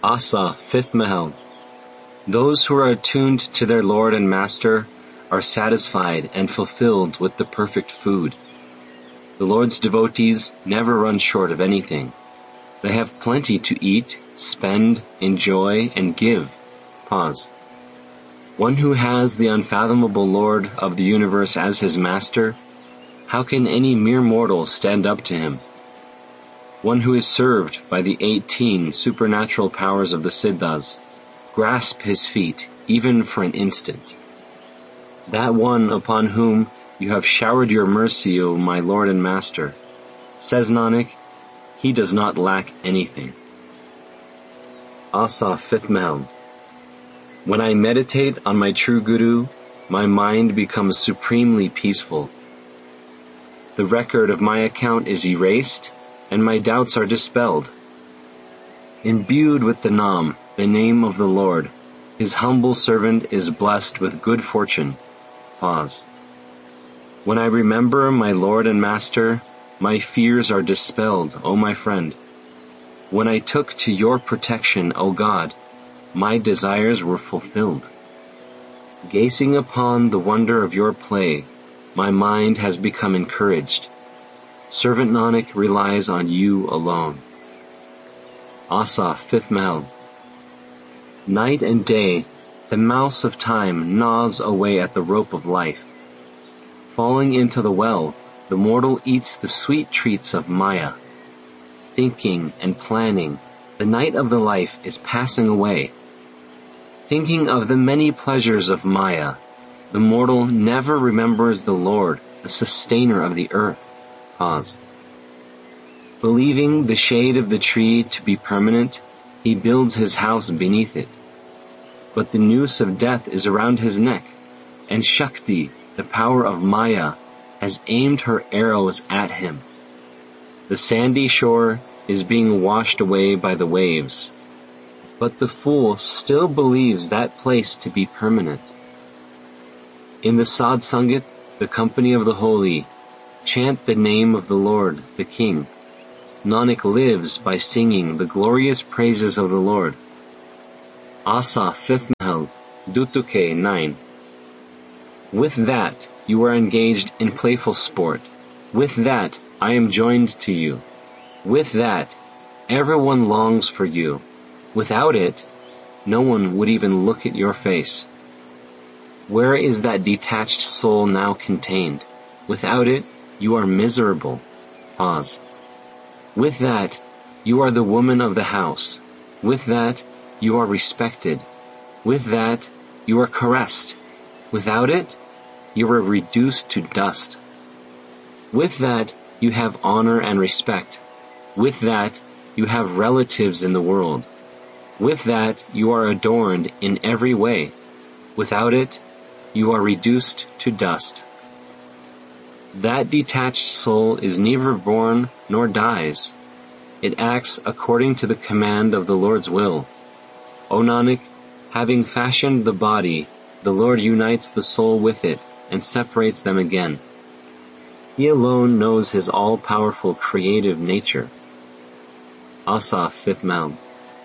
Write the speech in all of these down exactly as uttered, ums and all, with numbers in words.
Asa, fifth Mahal. Those who are attuned to their Lord and Master are satisfied and fulfilled with the perfect food. The Lord's devotees never run short of anything. They have plenty to eat, spend, enjoy, and give. Pause. One who has the unfathomable Lord of the universe as his master, how can any mere mortal stand up to him? One who is served by the eighteen supernatural powers of the Siddhas, grasp his feet even for an instant. That one upon whom you have showered your mercy, O my Lord and Master, says Nanak, he does not lack anything. Asa, fifth Mahal. When I meditate on my true Guru, my mind becomes supremely peaceful. The record of my account is erased, and my doubts are dispelled. Imbued with the Nam, the name of the Lord, his humble servant is blessed with good fortune. Pause. When I remember my Lord and Master, my fears are dispelled, O my friend. When I took to your protection, O God, my desires were fulfilled. Gazing upon the wonder of your play, my mind has become encouraged. Servant Nanak relies on you alone. Asa, fifth Mahal. Night and day, the mouse of time gnaws away at the rope of life. Falling into the well, the mortal eats the sweet treats of Maya. Thinking and planning, the night of the life is passing away. Thinking of the many pleasures of Maya, the mortal never remembers the Lord, the sustainer of the earth. Pause. Believing the shade of the tree to be permanent, he builds his house beneath it. But the noose of death is around his neck, and Shakti, the power of Maya, has aimed her arrows at him. The sandy shore is being washed away by the waves, but the fool still believes that place to be permanent. In the Sadh Sangat, the company of the holy, chant the name of the Lord, the King. Nanak lives by singing the glorious praises of the Lord. Asa, fifth Mahal, Dutuke, nine. With that, you are engaged in playful sport. With that, I am joined to you. With that, everyone longs for you. Without it, no one would even look at your face. Where is that detached soul now contained? Without it, you are miserable. Pause. With that, you are the woman of the house. With that, you are respected. With that, you are caressed. Without it, you are reduced to dust. With that, you have honor and respect. With that, you have relatives in the world. With that, you are adorned in every way. Without it, you are reduced to dust. That detached soul is neither born nor dies. It acts according to the command of the Lord's will. O Nanak, having fashioned the body, the Lord unites the soul with it and separates them again. He alone knows his all-powerful creative nature. Asa, fifth Mahal.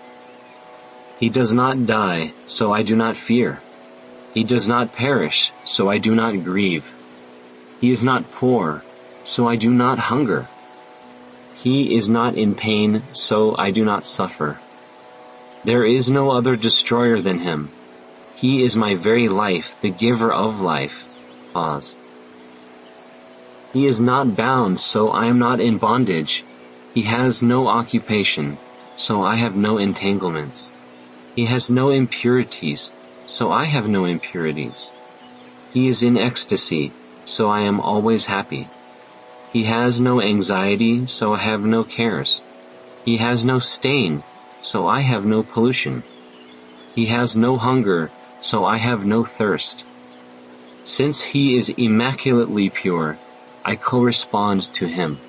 He does not die, so I do not fear. He does not perish, so I do not grieve. He is not poor, so I do not hunger. He is not in pain, so I do not suffer. There is no other destroyer than him. He is my very life, the giver of life. Pause. He is not bound, so I am not in bondage. He has no occupation, so I have no entanglements. He has no impurities, so I have no impurities. He is in ecstasy, so I am always happy. He has no anxiety, so I have no cares. He has no stain, so I have no pollution. He has no hunger, so I have no thirst. Since he is immaculately pure, I correspond to him.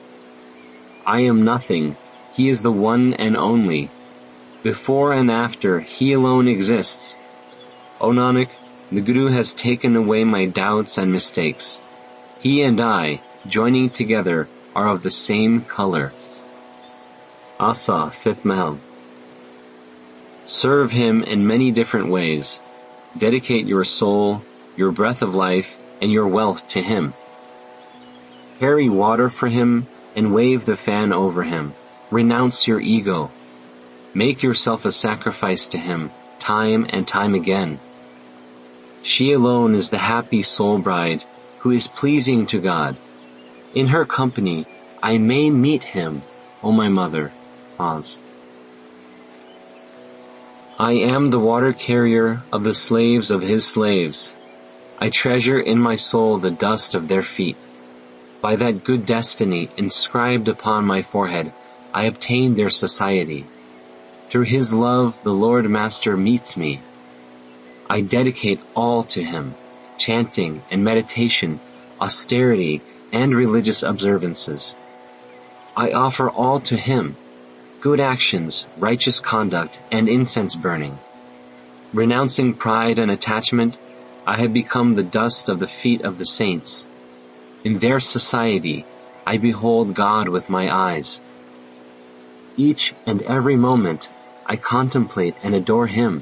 I am nothing, he is the one and only. Before and after, he alone exists. O Nanak, the Guru has taken away my doubts and mistakes. He and I, joining together, are of the same color. Asa, fifth Mahal. Serve him in many different ways. Dedicate your soul, your breath of life, and your wealth to him. Carry water for him and wave the fan over him. Renounce your ego. Make yourself a sacrifice to him, time and time again. She alone is the happy soul bride who is pleasing to God. In her company, I may meet him, O my mother. Pause. I am the water carrier of the slaves of his slaves. I treasure in my soul the dust of their feet. By that good destiny inscribed upon my forehead, I obtain their society. Through his love, the Lord Master meets me. I dedicate all to him, chanting and meditation, austerity and religious observances. I offer all to him, good actions, righteous conduct, and incense burning. Renouncing pride and attachment, I have become the dust of the feet of the saints. In their society, I behold God with my eyes. Each and every moment, I contemplate and adore him.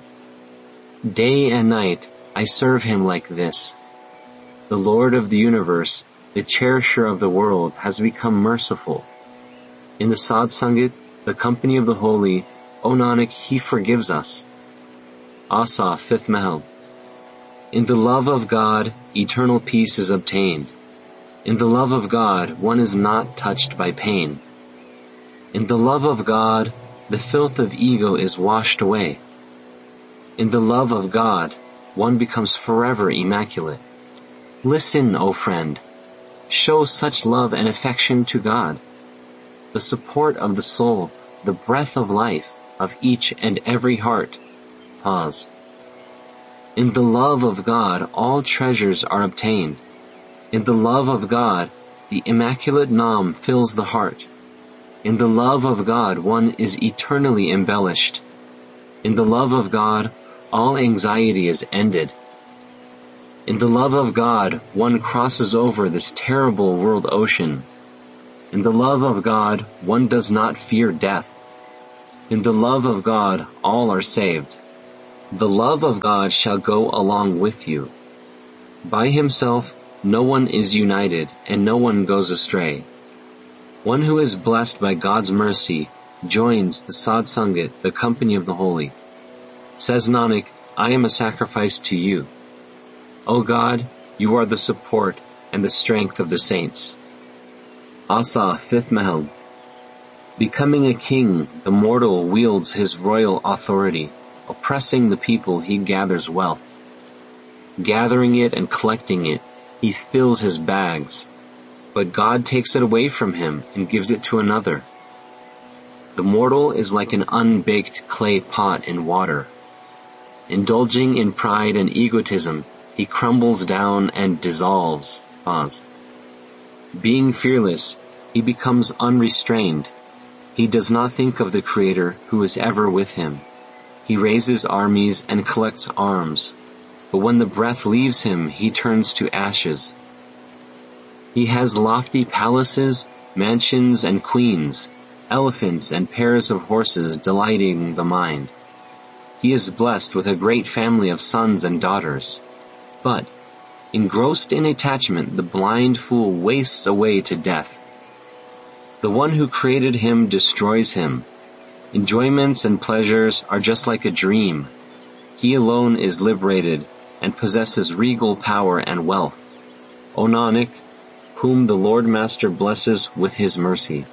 Day and night, I serve him like this. The Lord of the universe, the cherisher of the world, has become merciful. In the Sadh Sangat, the company of the holy, O Nanak, he forgives us. Asa, fifth Mahal. In the love of God, eternal peace is obtained. In the love of God, one is not touched by pain. In the love of God, the filth of ego is washed away. In the love of God, one becomes forever immaculate. Listen, O friend. Show such love and affection to God. The support of the soul, the breath of life of each and every heart. Pause. In the love of God, all treasures are obtained. In the love of God, the immaculate Nam fills the heart. In the love of God, one is eternally embellished. In the love of God, all anxiety is ended. In the love of God, one crosses over this terrible world ocean. In the love of God, one does not fear death. In the love of God, all are saved. The love of God shall go along with you. By himself, no one is united and no one goes astray. One who is blessed by God's mercy joins the Sadh Sangat, the company of the holy. Says Nanak, I am a sacrifice to you. O God, you are the support and the strength of the saints. Asa, fifth Mahal. Becoming a king, the mortal wields his royal authority. Oppressing the people, he gathers wealth. Gathering it and collecting it, he fills his bags. But God takes it away from him and gives it to another. The mortal is like an unbaked clay pot in water. Indulging in pride and egotism, he crumbles down and dissolves. Pause. Being fearless, he becomes unrestrained. He does not think of the Creator who is ever with him. He raises armies and collects arms, but when the breath leaves him, he turns to ashes. He has lofty palaces, mansions, and queens, elephants and pairs of horses delighting the mind. He is blessed with a great family of sons and daughters. But, engrossed in attachment, the blind fool wastes away to death. The one who created him destroys him. Enjoyments and pleasures are just like a dream. He alone is liberated and possesses regal power and wealth. O Nanak, whom the Lord Master blesses with his mercy.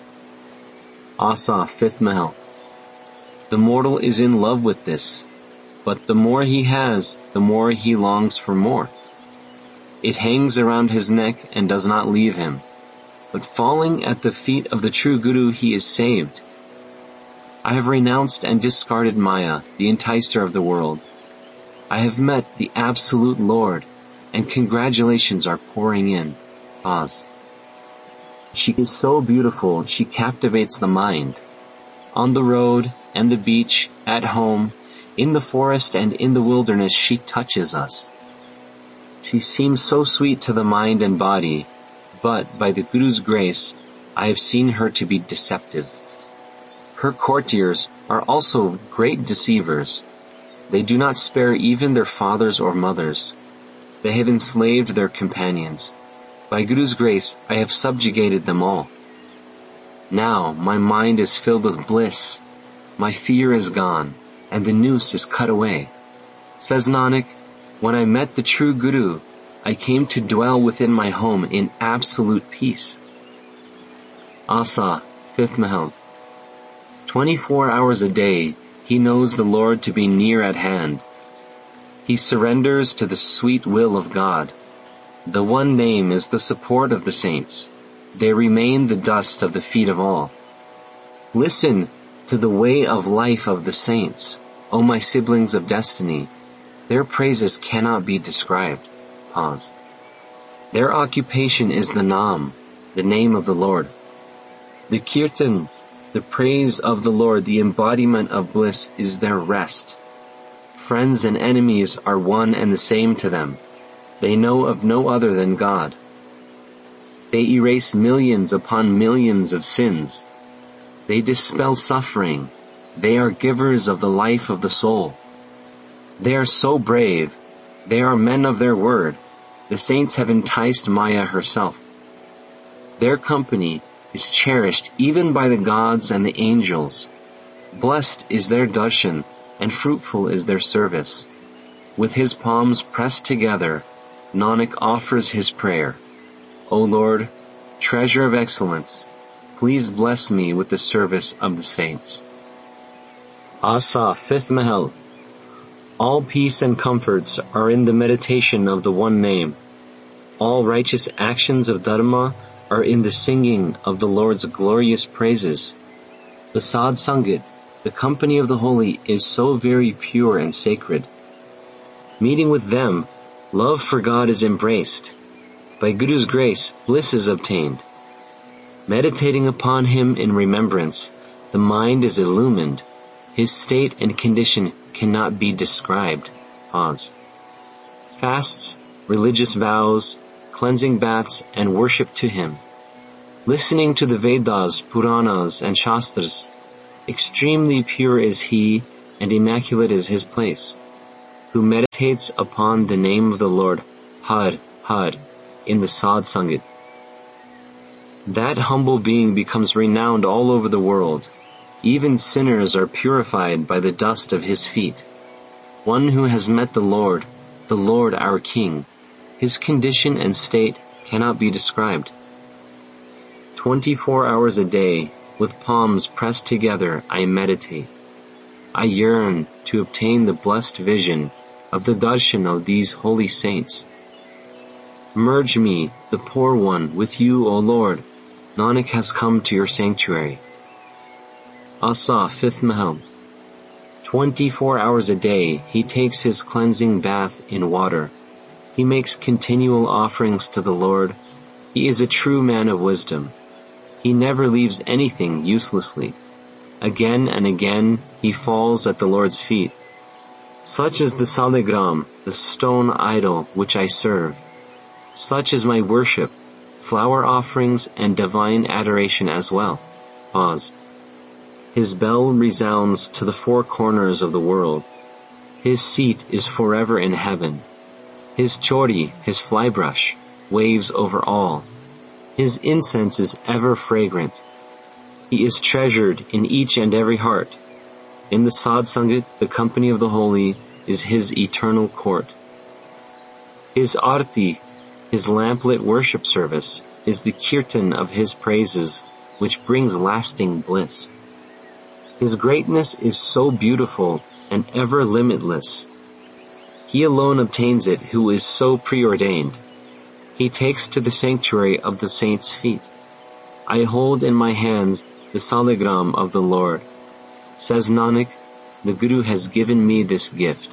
Asa, fifth Mahal. The mortal is in love with this, but the more he has, the more he longs for more. It hangs around his neck and does not leave him, but falling at the feet of the true Guru, he is saved. I have renounced and discarded Maya, the enticer of the world. I have met the absolute Lord, and congratulations are pouring in. Pause. She is so beautiful, she captivates the mind. On the road, and the beach, at home, in the forest and in the wilderness, she touches us. She seems so sweet to the mind and body, but by the Guru's grace, I have seen her to be deceptive. Her courtiers are also great deceivers. They do not spare even their fathers or mothers. They have enslaved their companions. By Guru's grace, I have subjugated them all. Now my mind is filled with bliss. My fear is gone, and the noose is cut away. Says Nanak, when I met the true Guru, I came to dwell within my home in absolute peace. Asa, fifth Mahal. Twenty-four hours a day, he knows the Lord to be near at hand. He surrenders to the sweet will of God. The one name is the support of the saints. They remain the dust of the feet of all. Listen to the way of life of the saints, O my siblings of destiny. Their praises cannot be described. Pause. Their occupation is the Naam, the name of the Lord. The Kirtan, the praise of the Lord, the embodiment of bliss, is their rest. Friends and enemies are one and the same to them. They know of no other than God. They erase millions upon millions of sins. They dispel suffering. They are givers of the life of the soul. They are so brave. They are men of their word. The saints have enticed Maya herself. Their company is cherished even by the gods and the angels. Blessed is their darshan, and fruitful is their service. With his palms pressed together, Nanak offers his prayer. O Lord, treasure of excellence, please bless me with the service of the saints. Asa, fifth Mahal. All peace and comforts are in the meditation of the one name. All righteous actions of Dharma are in the singing of the Lord's glorious praises. The Sad Sangat, the company of the holy, is so very pure and sacred. Meeting with them, love for God is embraced. By Guru's grace, bliss is obtained. Meditating upon him in remembrance, the mind is illumined. His state and condition cannot be described. Pause. Fasts, religious vows, cleansing baths, and worship to him. Listening to the Vedas, Puranas, and Shastras. Extremely pure is he, and immaculate is his place. Who meditates upon the name of the Lord, Har, Har, in the Sad Sangat. That humble being becomes renowned all over the world. Even sinners are purified by the dust of his feet. One who has met the Lord, the Lord our King, his condition and state cannot be described. Twenty-four hours a day, with palms pressed together, I meditate. I yearn to obtain the blessed vision of the darshan of these holy saints. Merge me, the poor one, with you, O Lord. Nanak has come to your sanctuary. Asa, fifth Mahal. Twenty-four hours a day, he takes his cleansing bath in water. He makes continual offerings to the Lord. He is a true man of wisdom. He never leaves anything uselessly. Again and again, he falls at the Lord's feet. Such is the Saligram, the stone idol which I serve. Such is my worship, flower offerings and divine adoration as well. Pause. His bell resounds to the four corners of the world. His seat is forever in heaven. His chori, his flybrush, waves over all. His incense is ever fragrant. He is treasured in each and every heart. In the Sad Sangat, the company of the holy, is his eternal court. His arti, his lamplit worship service, is the kirtan of his praises, which brings lasting bliss. His greatness is so beautiful and ever limitless. He alone obtains it who is so preordained. He takes to the sanctuary of the saints' feet. I hold in my hands the saligram of the Lord. Says Nanak, the Guru has given me this gift.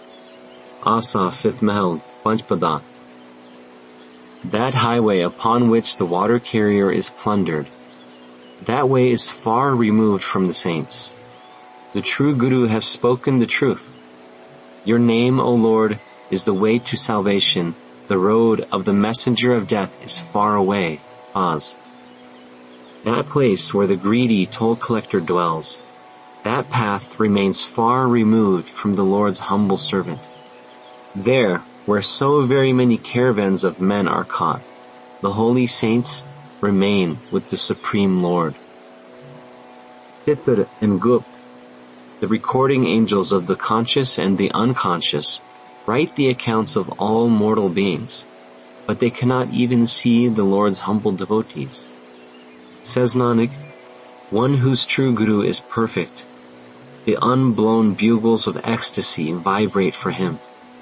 Asa, fifth Mahal, Panchpada. That highway upon which the water carrier is plundered, that way is far removed from the saints. The true Guru has spoken the truth. Your name, O Lord, is the way to salvation. The road of the messenger of death is far away. Pause. that place where the greedy toll collector dwells. That path remains far removed from the Lord's humble servant. There, where so very many caravans of men are caught, the holy saints remain with the Supreme Lord. Titr and Gupt, the recording angels of the conscious and the unconscious, write the accounts of all mortal beings, but they cannot even see the Lord's humble devotees. Says Nanak, one whose true Guru is perfect, the unblown bugles of ecstasy vibrate for him.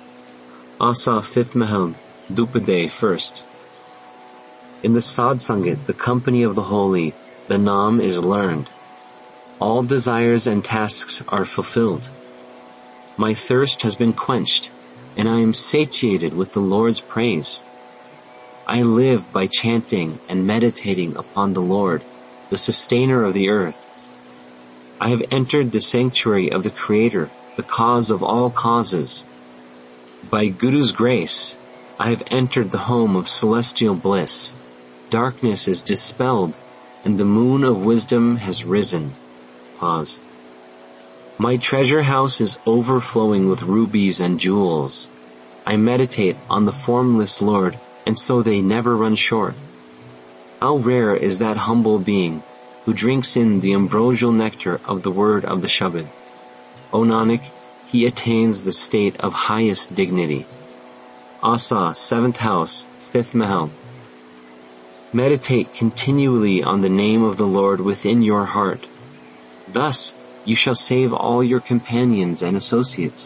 Asa fifth Mahal, Dupaday first. In the Sad Sangat, the company of the holy, the Naam is learned. All desires and tasks are fulfilled. My thirst has been quenched, and I am satiated with the Lord's praise. I live by chanting and meditating upon the Lord, the sustainer of the earth. I have entered the sanctuary of the Creator, the cause of all causes. By Guru's grace, I have entered the home of celestial bliss. Darkness is dispelled, and the moon of wisdom has risen. Pause. My treasure house is overflowing with rubies and jewels. I meditate on the formless Lord, and so they never run short. How rare is that humble being who drinks in the ambrosial nectar of the word of the Shabad. O Nanak, he attains the state of highest dignity. Asa, seventh house, fifth Mahal. Meditate continually on the name of the Lord within your heart. Thus, you shall save all your companions and associates.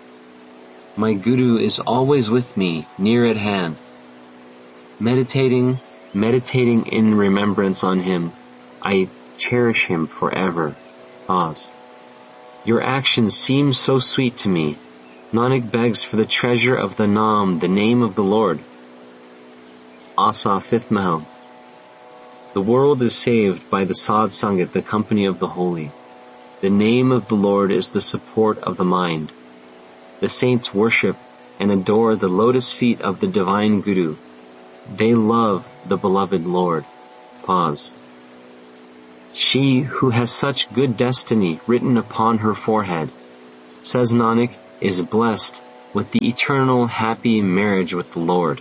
My Guru is always with me, near at hand. Meditating, meditating in remembrance on him, I cherish him forever. Pause. Your actions seem so sweet to me. Nanak begs for the treasure of the Naam, the name of the Lord. Asa, fifth Mahal. The world is saved by the Sad Sangat, the company of the holy. The name of the Lord is the support of the mind. The saints worship and adore the lotus feet of the divine Guru. They love the beloved Lord. Pause. She who has such good destiny written upon her forehead, says Nanak, is blessed with the eternal happy marriage with the Lord.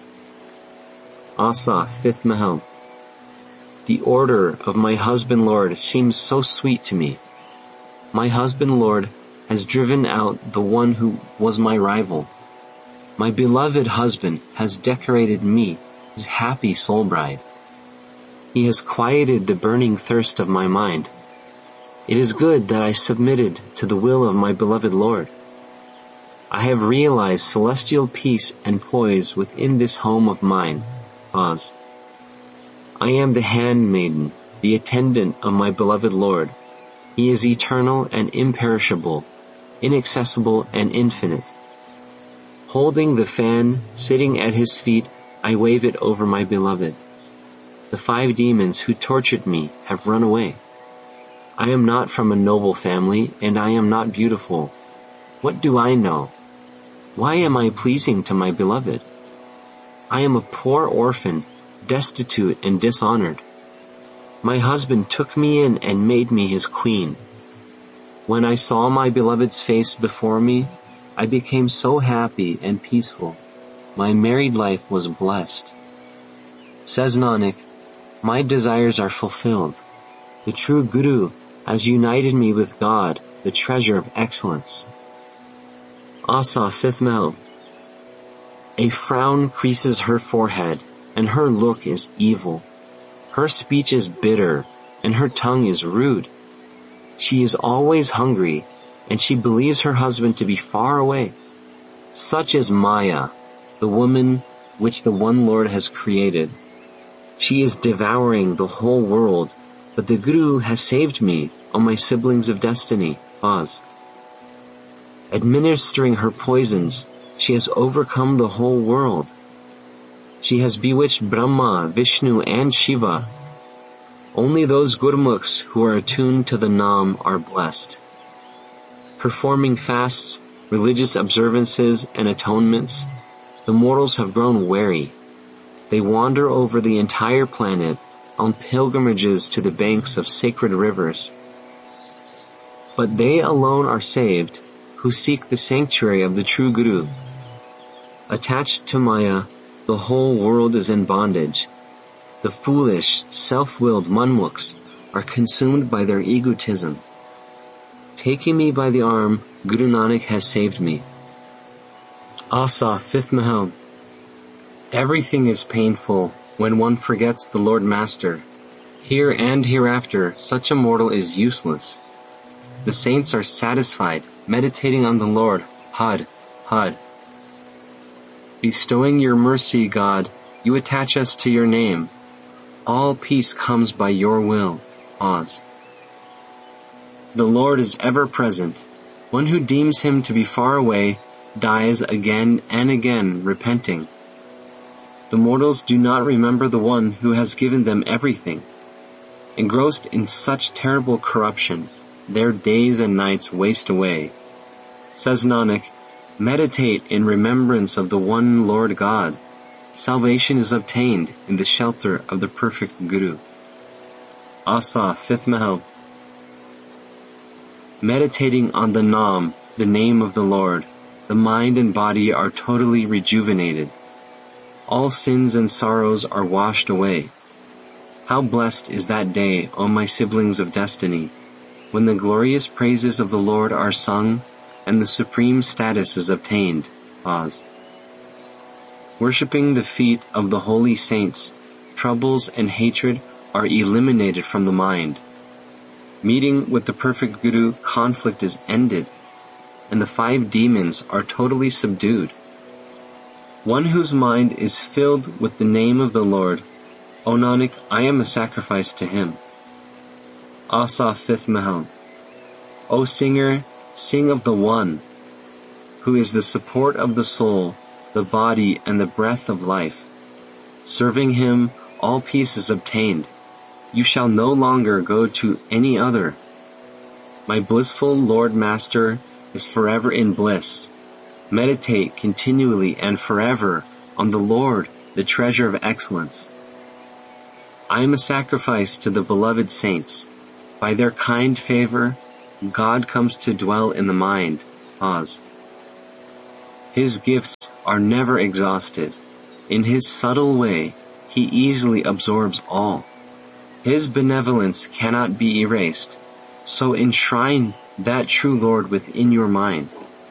Asa, fifth Mahal. The order of my husband Lord seems so sweet to me. My husband Lord has driven out the one who was my rival. My beloved husband has decorated me, his happy soul bride. He has quieted the burning thirst of my mind. It is good that I submitted to the will of my beloved Lord. I have realized celestial peace and poise within this home of mine. Pause. I am the handmaiden, the attendant of my beloved Lord. He is eternal and imperishable, inaccessible and infinite. Holding the fan, sitting at his feet, I wave it over my beloved. The five demons who tortured me have run away. I am not from a noble family, and I am not beautiful. What do I know? Why am I pleasing to my beloved? I am a poor orphan, destitute and dishonored. My husband took me in and made me his queen. When I saw my beloved's face before me, I became so happy and peaceful. My married life was blessed. Says Nanak, my desires are fulfilled. The true Guru has united me with God, the treasure of excellence. Asa, fifth Mahal. A frown creases her forehead, and her look is evil. Her speech is bitter, and her tongue is rude. She is always hungry, and she believes her husband to be far away. Such is Maya, the woman which the one Lord has created. She is devouring the whole world, but the Guru has saved me, O my siblings of destiny. Pause. Administering her poisons, she has overcome the whole world. She has bewitched Brahma, Vishnu, and Shiva. Only those Gurmukhs who are attuned to the Naam are blessed. Performing fasts, religious observances, and atonements, the mortals have grown weary. They wander over the entire planet, on pilgrimages to the banks of sacred rivers. But they alone are saved who seek the sanctuary of the true Guru. Attached to Maya, the whole world is in bondage. The foolish, self-willed Manmukhs are consumed by their egotism. Taking me by the arm, Guru Nanak has saved me. Asa, fifth Mahal. Everything is painful when one forgets the Lord Master. Here and hereafter, such a mortal is useless. The saints are satisfied, meditating on the Lord, Had, Had. Bestowing your mercy, God, you attach us to your name. All peace comes by your will, Oz. The Lord is ever present. One who deems him to be far away dies again and again repenting. The mortals do not remember the one who has given them everything. Engrossed in such terrible corruption, their days and nights waste away. Says Nanak, meditate in remembrance of the one Lord God. Salvation is obtained in the shelter of the perfect Guru. Asa, fifth Mahal. Meditating on the Naam, the name of the Lord, the mind and body are totally rejuvenated. All sins and sorrows are washed away. How blessed is that day, O my siblings of destiny, when the glorious praises of the Lord are sung and the supreme status is obtained. Oz. Worshipping the feet of the holy saints, troubles and hatred are eliminated from the mind. Meeting with the perfect Guru, conflict is ended, and the five demons are totally subdued. One whose mind is filled with the name of the Lord, O Nanak, I am a sacrifice to him. Asa, fifth Mahal. O singer, sing of the One, who is the support of the soul, the body, and the breath of life. Serving him, all peace is obtained. You shall no longer go to any other. My blissful Lord Master is forever in bliss. Meditate continually and forever on the Lord, the treasure of excellence. I am a sacrifice to the beloved saints. By their kind favor, God comes to dwell in the mind. Oz. His gifts are never exhausted. In his subtle way, he easily absorbs all. His benevolence cannot be erased, so enshrine that true Lord within your mind.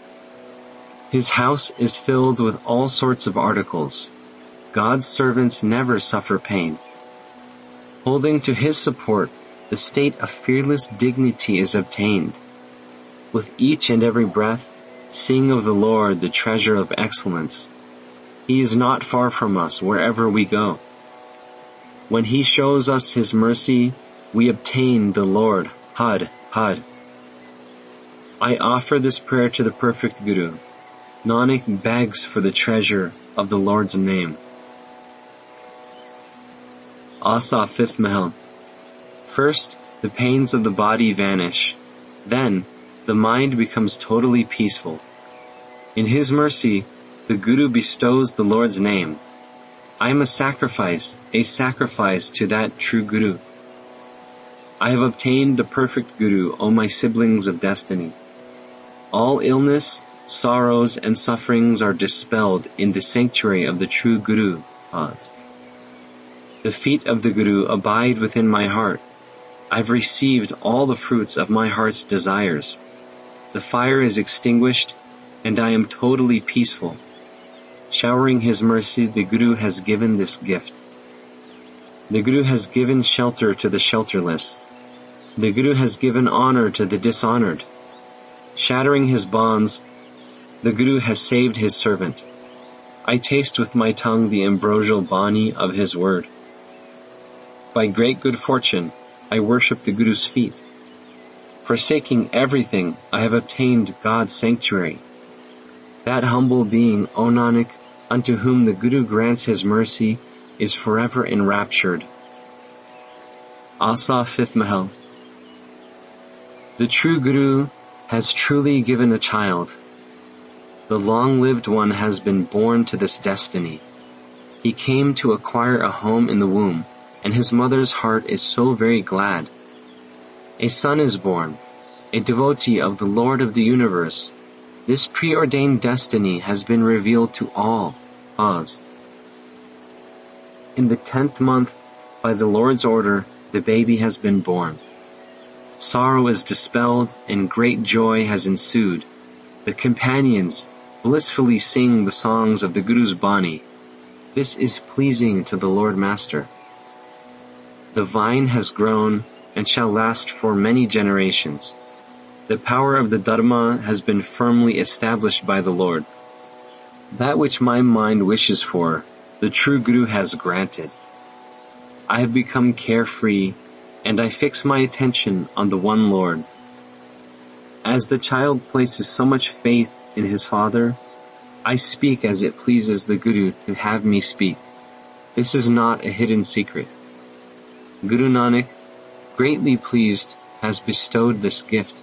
His house is filled with all sorts of articles. God's servants never suffer pain. Holding to his support, the state of fearless dignity is obtained. With each and every breath, sing of the Lord, the treasure of excellence. He is not far from us wherever we go. When he shows us his mercy, we obtain the Lord, Had, Had. I offer this prayer to the perfect Guru. Nanak begs for the treasure of the Lord's name. Asa, fifth Mahal. First, the pains of the body vanish. Then, the mind becomes totally peaceful. In his mercy, the Guru bestows the Lord's name. I am a sacrifice, a sacrifice to that true Guru. I have obtained the perfect Guru, O my siblings of destiny. All illness, sorrows, and sufferings are dispelled in the sanctuary of the true Guru. Oz. The feet of the Guru abide within my heart. I've received all the fruits of my heart's desires. The fire is extinguished, and I am totally peaceful. Showering his mercy, the Guru has given this gift. The Guru has given shelter to the shelterless. The Guru has given honor to the dishonored. Shattering his bonds, the Guru has saved his servant. I taste with my tongue the ambrosial bani of his word. By great good fortune, I worship the Guru's feet. Forsaking everything, I have obtained God's sanctuary. That humble being, O Nanak, unto whom the Guru grants his mercy, is forever enraptured. Asa, fifth Mahal. The true Guru has truly given a child. The long-lived one has been born to this destiny. He came to acquire a home in the womb, and his mother's heart is so very glad. A son is born, a devotee of the Lord of the universe. This preordained destiny has been revealed to all. Pause. In the tenth month, by the Lord's order, the baby has been born. Sorrow is dispelled and great joy has ensued. The companions blissfully sing the songs of the Guru's Bani. This is pleasing to the Lord Master. The vine has grown and shall last for many generations. The power of the Dharma has been firmly established by the Lord. That which my mind wishes for, the true Guru has granted. I have become carefree, and I fix my attention on the one Lord. As the child places so much faith in his father, I speak as it pleases the Guru to have me speak. This is not a hidden secret. Guru Nanak, greatly pleased, has bestowed this gift.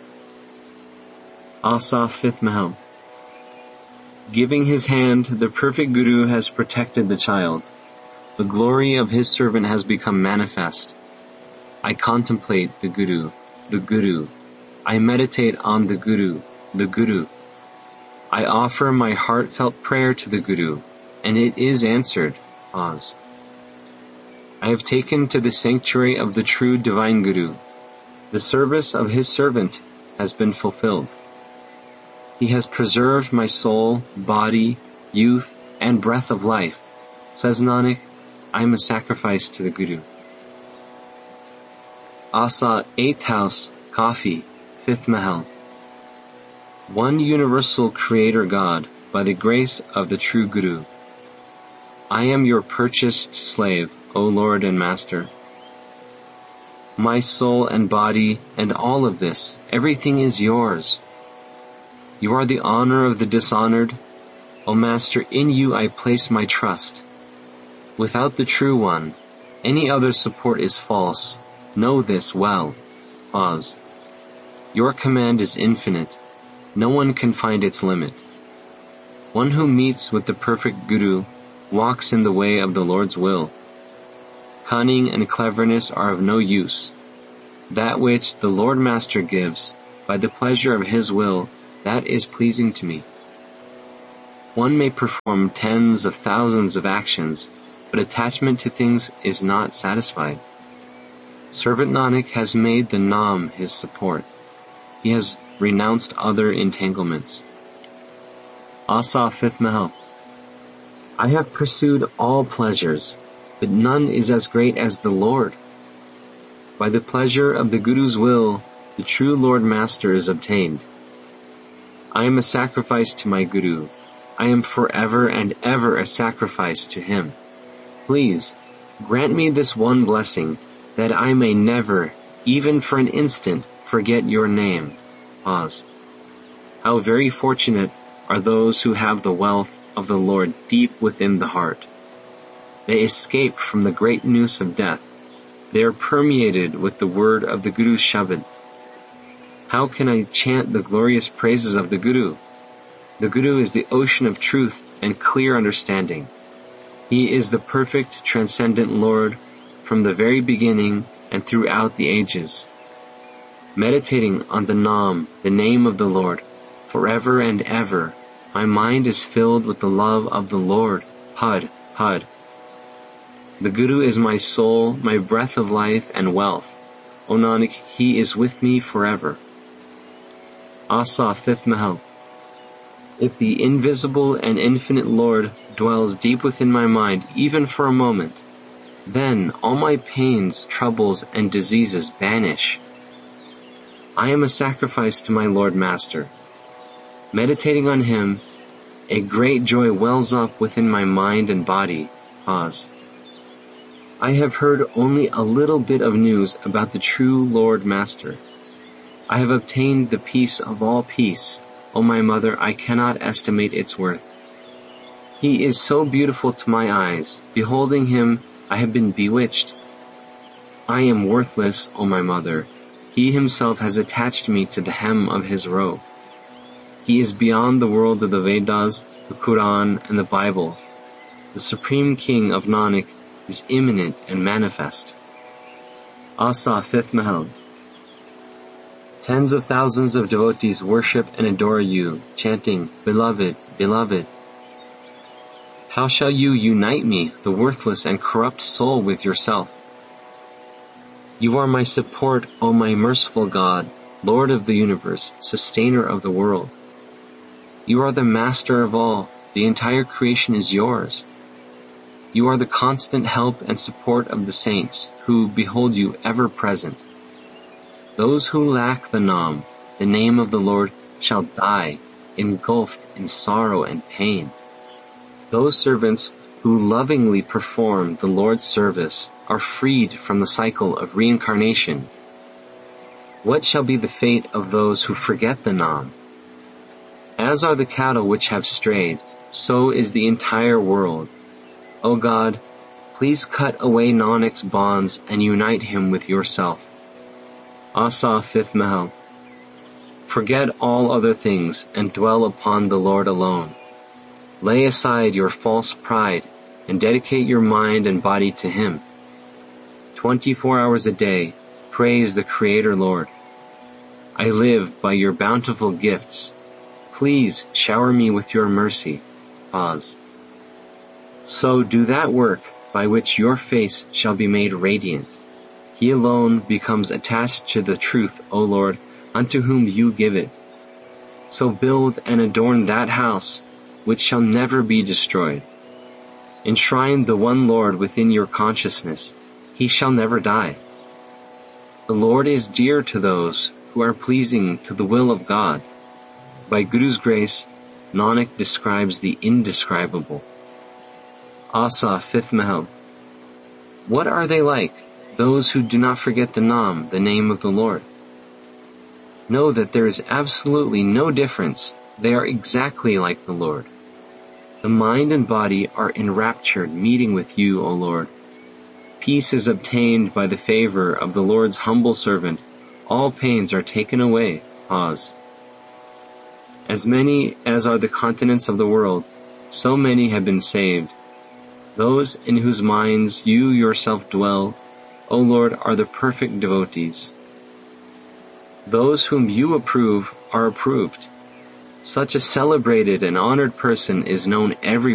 Asa, fifth Mahal. Giving his hand, the perfect Guru has protected the child. The glory of his servant has become manifest. I contemplate the Guru, the Guru. I meditate on the Guru, the Guru. I offer my heartfelt prayer to the Guru, and it is answered. Pause. I have taken to the sanctuary of the true divine Guru. The service of his servant has been fulfilled. He has preserved my soul, body, youth, and breath of life. Says Nanak, I am a sacrifice to the Guru. Asa, eighth house, Kafi, fifth Mahal. One universal Creator God, by the grace of the true Guru. I am your purchased slave, O Lord and Master. My soul and body and all of this, everything is yours. You are the honor of the dishonored. O Master, in you I place my trust. Without the true one, any other support is false. Know this well. Pause. Your command is infinite. No one can find its limit. One who meets with the perfect Guru walks in the way of the Lord's will. Cunning and cleverness are of no use. That which the Lord Master gives, by the pleasure of his will, that is pleasing to me. One may perform tens of thousands of actions, but attachment to things is not satisfied. Servant Nanak has made the Nam his support. He has renounced other entanglements. Asa, fifth Mahal. I have pursued all pleasures, but none is as great as the Lord. By the pleasure of the Guru's will, the true Lord Master is obtained. I am a sacrifice to my Guru. I am forever and ever a sacrifice to him. Please, grant me this one blessing, that I may never, even for an instant, forget your name. Pause. How very fortunate are those who have the wealth of the Lord deep within the heart. They escape from the great noose of death. They are permeated with the word of the Guru's Shabad. How can I chant the glorious praises of the Guru? The Guru is the ocean of truth and clear understanding. He is the perfect transcendent Lord from the very beginning and throughout the ages. Meditating on the Nam, the name of the Lord, forever and ever, my mind is filled with the love of the Lord. Had, Had. The Guru is my soul, my breath of life and wealth. O Nanak, he is with me forever. Asa, fifth Mahal. If the invisible and infinite Lord dwells deep within my mind even for a moment, then all my pains, troubles, and diseases vanish. I am a sacrifice to my Lord Master. Meditating on him, a great joy wells up within my mind and body. Pause. I have heard only a little bit of news about the true Lord Master. I have obtained the peace of all peace. O my mother, I cannot estimate its worth. He is so beautiful to my eyes. Beholding him, I have been bewitched. I am worthless, O my mother. He himself has attached me to the hem of his robe. He is beyond the world of the Vedas, the Quran, and the Bible. The Supreme King of Nanak is imminent and manifest. Asa, fifth Mahal. Tens of thousands of devotees worship and adore you, chanting, Beloved, Beloved. How shall you unite me, the worthless and corrupt soul, with yourself? You are my support, O my merciful God, Lord of the universe, sustainer of the world. You are the master of all, the entire creation is yours. You are the constant help and support of the saints, who behold you ever present. Those who lack the Nam, the name of the Lord, shall die, engulfed in sorrow and pain. Those servants who lovingly perform the Lord's service are freed from the cycle of reincarnation. What shall be the fate of those who forget the Nam? As are the cattle which have strayed, so is the entire world. O God, please cut away Nanak's bonds and unite him with yourself. Asa, fifth Mahal. Forget all other things and dwell upon the Lord alone. Lay aside your false pride and dedicate your mind and body to Him. Twenty-four hours a day, praise the Creator Lord. I live by your bountiful gifts. Please shower me with your mercy. Pause. So do that work by which your face shall be made radiant. He alone becomes attached to the truth, O Lord, unto whom you give it. So build and adorn that house, which shall never be destroyed. Enshrine the one Lord within your consciousness. He shall never die. The Lord is dear to those who are pleasing to the will of God. By Guru's grace, Nanak describes the indescribable. Asa, fifth Mahal. What are they like, those who do not forget the Nam, the name of the Lord? Know that there is absolutely no difference. They are exactly like the Lord. The mind and body are enraptured meeting with you, O Lord. Peace is obtained by the favor of the Lord's humble servant. All pains are taken away. Pause. As many as are the continents of the world, so many have been saved. Those in whose minds you yourself dwell, O Lord, are the perfect devotees. Those whom you approve are approved. Such a celebrated and honored person is known everywhere.